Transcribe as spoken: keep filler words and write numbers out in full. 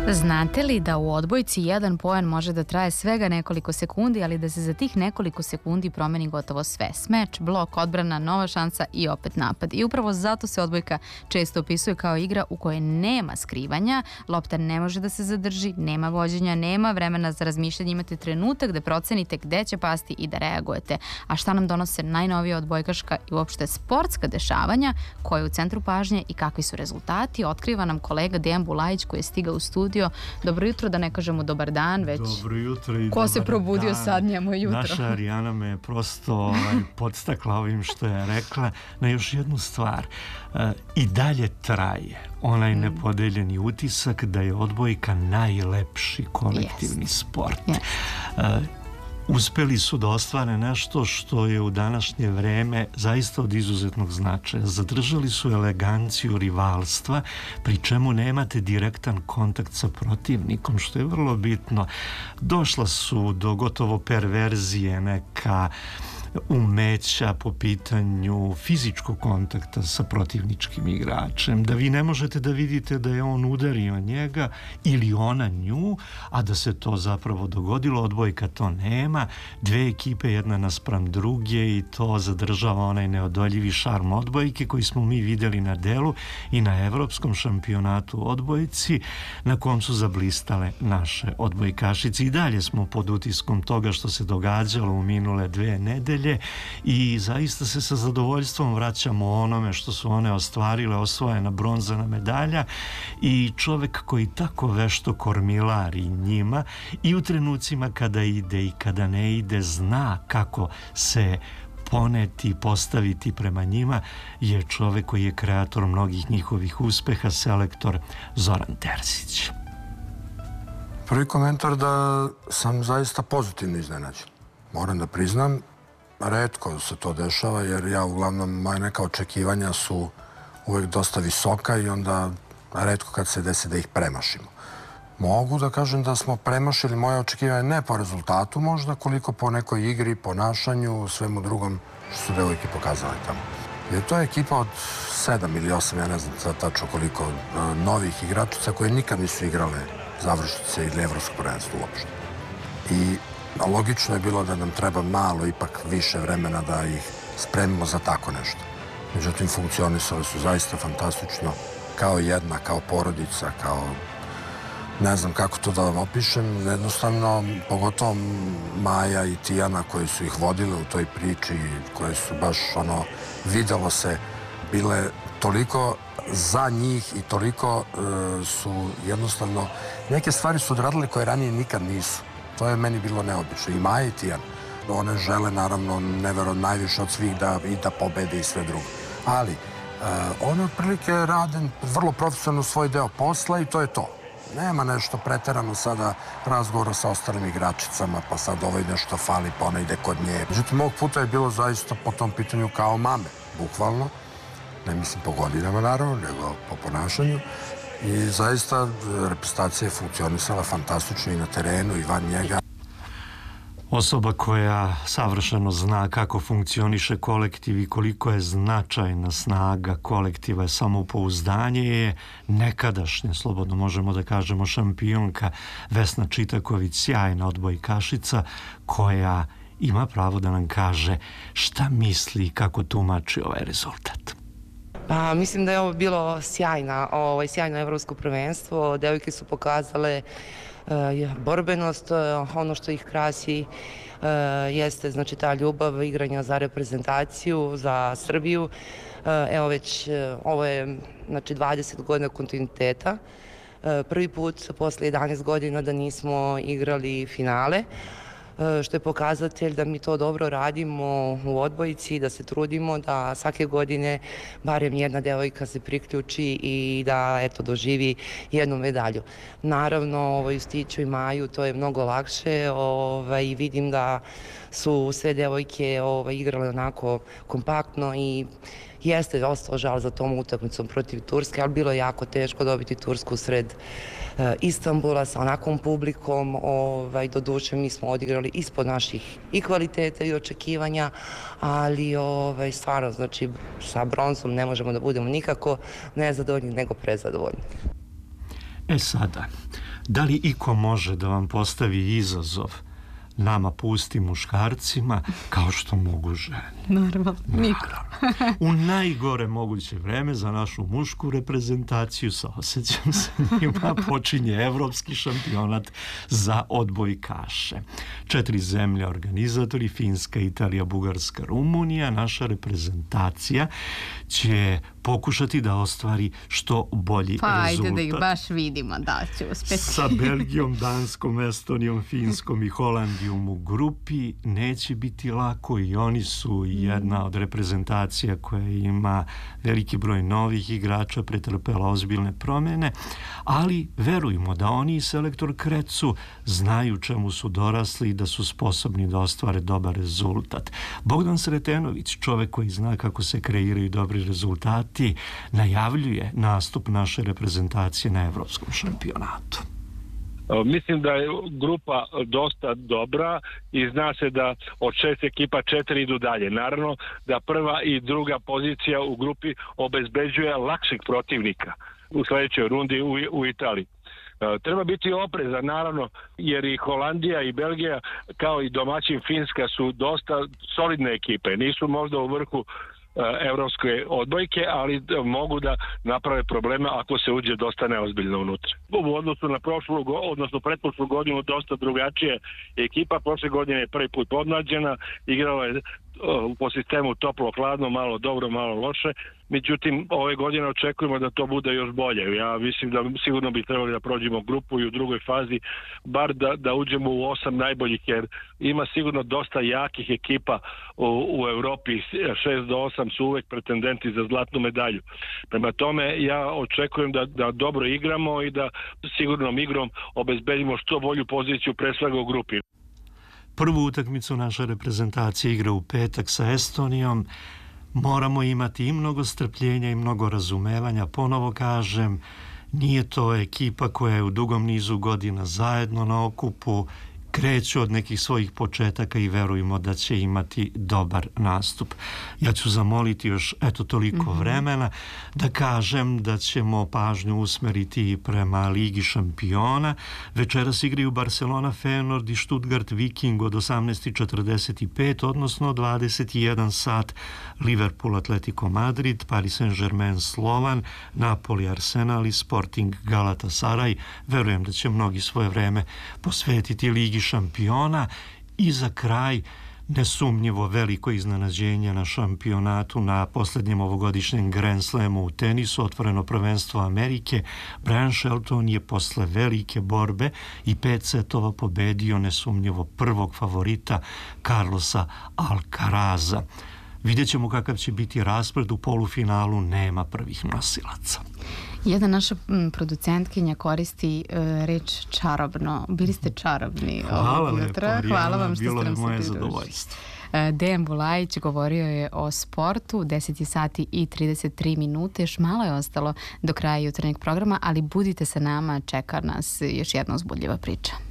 Znate li da u odbojci jedan poen može da traje svega nekoliko sekundi, ali da se za tih nekoliko sekundi promeni gotovo sve? Smeč, blok, odbrana, nova šansa i opet napad. I upravo zato se odbojka često opisuje kao igra u kojoj nema skrivanja, lopta ne može da se zadrži, nema vođenja, nema vremena za razmišljanje, imate trenutak da procenite gde će pasti i da reagujete. A šta nam donose najnovija odbojkaška i uopšte sportska dešavanja, koje je u centru pažnje i kakvi su rezultati, otkriva nam kolega Dejan Bulajić koji je stigao u studio. Dobro jutro, da ne kažemo dobar dan, već dobro jutro i ko se probudio dan. Sad njemu jutro. Naša Arijana me prosto ovaj, podstakla ovim što je rekla na još jednu stvar. E, I dalje traje onaj mm. nepodeljeni utisak da je odbojka najlepši kolektivni yes. sport. Yes. E, Uspeli su da ostvare nešto što je u današnje vreme zaista od izuzetnog značaja. Zadržali su eleganciju rivalstva, pri čemu nemate direktan kontakt sa protivnikom, što je vrlo bitno. Došla su do gotovo perverzije neka umeća po pitanju fizičkog kontakta sa protivničkim igračem, da vi ne možete da vidite da je on udario njega ili ona nju, a da se to zapravo dogodilo. Odbojka to nema, dve ekipe jedna naspram druge i to zadržava onaj neodoljivi šarm odbojke koji smo mi videli na delu i na evropskom šampionatu odbojci, na kom su zablistale naše odbojkašice. I dalje smo pod utiskom toga što se događalo u minule dve nedelje i zaista se sa zadovoljstvom vraćamo onome što su one ostvarile, osvojena bronzana medalja i čovek koji tako vešto kormilari njima i u trenucima kada ide i kada ne ide, zna kako se poneti, postaviti prema njima, je čovek koji je kreator mnogih njihovih uspeha, selektor Zoran Terzić. Prvi komentar da sam zaista pozitivno iznenađen. Moram da priznam, retko se to dešava, jer ja uglavnom, moje neka očekivanja su uvek dosta visoka i onda retko kad se desi da ih premašimo. Mogu da kažem da smo premašili moje očekivanje ne po rezultatu možda, koliko po nekoj igri, ponašanju, svemu drugom što su devojke pokazale tamo. Jer to je ekipa od sedam ili osam, ja ne znam sad tačno koliko, novih igračica koje nikad nisu igrale završnice ili evropsko prvenstvo uopšte. I logično je bilo da nam treba malo, ipak više vremena da ih spremimo za tako nešto. Međutim, funkcionisale su zaista fantastično, kao jedna, kao porodica, kao... Ne znam kako to da vam opišem, jednostavno, pogotovo Maja i Tijana koje su ih vodile u toj priči, koje su baš, ono, videlo se, bile toliko za njih i toliko e, su jednostavno, neke stvari su odradile koje ranije nikad nisu. To je meni bilo neobično. I Maja i Tijan. One žele, naravno, nevero najviše od svih da, i da pobede i sve drugo. Ali, e, one otprilike rade vrlo profesionalno svoj deo posla i to je to. Nema nešto preterano sada razgovora sa ostalim igračicama, pa sad ovaj nešto fali, pa ona ide kod nje. Međutim, ovog puta je bilo zaista po tom pitanju kao mame, bukvalno. Ne mislim po godinama, naravno, nego po ponašanju. I zaista reprezentacija je funkcionisala fantastično i na terenu i van njega. Osoba koja savršeno zna kako funkcioniše kolektiv i koliko je značajna snaga kolektiva, samopouzdanje, je nekadašnja, slobodno možemo da kažemo, šampionka Vesna Čitaković, sjajna odbojkašica koja ima pravo da nam kaže šta misli i kako tumači ovaj rezultat. Pa, mislim da je ovo bilo sjajna, ovaj, sjajno evropsko prvenstvo. Devojke su pokazale uh, borbenost, uh, ono što ih krasi uh, jeste, znači, ta ljubav igranja za reprezentaciju, za Srbiju. Uh, evo već, uh, ovo je, znači, dvadeset godina kontinuiteta. Uh, prvi put posle jedanaest godina da nismo igrali finale, što je pokazatelj da mi to dobro radimo u odbojci, da se trudimo, da svake godine barem jedna devojka se priključi i da, eto, doživi jednu medalju. Naravno, ovo, Justiću i Maju, to je mnogo lakše, ovaj, i vidim da su sve devojke ovaj, igrale onako kompaktno i jeste ostao žal za tom utakmicom protiv Turske, ali bilo je jako teško dobiti Tursku sred uh, Istanbula sa onakvom publikom. Ovaj, do duše mi smo odigrali ispod naših i kvaliteta i očekivanja, ali ovaj, stvarno, znači, sa bronzom ne možemo da budemo nikako nezadovoljni, nego prezadovoljni. E sada, Da li iko može da vam postavi izazov nama pustim muškarcima kao što mogu žene? Normalno, niko. U najgore moguće vreme za našu mušku reprezentaciju, saosećam se njima, počinje evropski šampionat za odbojkaše. Četiri zemlje organizatori, Finska, Italija, Bugarska, Rumunija. Naša reprezentacija će pokušati da ostvari što bolji pa, rezultat. Pa ajde da ih baš vidimo da će uspeti. Sa Belgijom, Danskom, Estonijom, Finskom i Holandijom u grupi neće biti lako i oni su jedna od reprezentacija koja ima veliki broj novih igrača, pretrpela ozbiljne promjene, ali verujemo da oni i selektor Krecu znaju čemu su dorasli i da su sposobni da ostvare dobar rezultat. Bogdan Sretenović, čovek koji zna kako se kreiraju dobri rezultati, najavljuje nastup naše reprezentacije na evropskom šampionatu. Mislim da je grupa dosta dobra i zna se da od šest ekipa četiri idu dalje. Naravno da prva i druga pozicija u grupi obezbeđuje lakšeg protivnika u sljedećoj rundi u, u Italiji. Treba biti oprezan, naravno, jer i Holandija i Belgija, kao i domaćin Finska, su dosta solidne ekipe. Nisu možda u vrhu evropske odbojke, ali mogu da naprave probleme ako se uđe dosta neozbiljno unutra. U odnosu na prošlu, odnosno pretprošlu godinu dosta drugačije ekipa. Prošle godine je prvi put podmlađena, igrala je po sistemu toplo-hladno, malo dobro, malo loše. Međutim, ove godine očekujemo da to bude još bolje. Ja mislim da sigurno bi trebali da prođemo grupu i u drugoj fazi, bar da, da uđemo u osam najboljih, jer ima sigurno dosta jakih ekipa u, u Evropi. šest do osam su uvek pretendenti za zlatnu medalju. Prema tome, ja očekujem da, da dobro igramo i da sigurnom igrom obezbedimo što bolju poziciju pre svega u grupi. Prvu utakmicu naša reprezentacija igra u petak sa Estonijom. Moramo imati i mnogo strpljenja i mnogo razumevanja. Ponovo kažem, nije to ekipa koja je u dugom nizu godina zajedno na okupu, kreću od nekih svojih početaka i verujemo da će imati dobar nastup. Ja ću zamoliti još eto toliko mm-hmm. vremena da kažem da ćemo pažnju usmeriti prema Ligi šampiona. Večeras igraju Barcelona, Feyenoord i Stuttgart Viking od osamnaest četrdeset pet, odnosno dvadeset jedan sat. Liverpool, Atletico Madrid, Paris Saint-Germain, Slovan, Napoli, Arsenal i Sporting Galatasaray. Verujem da će mnogi svoje vreme posvetiti Ligi šampiona. I za kraj, nesumnjivo veliko iznenađenje na šampionatu na posljednjem ovogodišnjem Grand Slamu u tenisu, otvoreno prvenstvo Amerike. Brian Shelton je posle velike borbe i pet setova pobedio nesumnjivo prvog favorita Carlosa Alcaraza. Vidjet ćemo kakav će biti raspred. U polufinalu nema prvih nosilaca. Jedna naša producentkinja koristi uh, reč čarobno. Bili ste čarobni ovog jutra. Hvala vam što ste nam se pridružili. Dejan Bulajić govorio je o sportu, deset sati i trideset tri minute, još malo je ostalo do kraja jutarnjeg programa, ali budite sa nama, čeka nas još jedna uzbudljiva priča.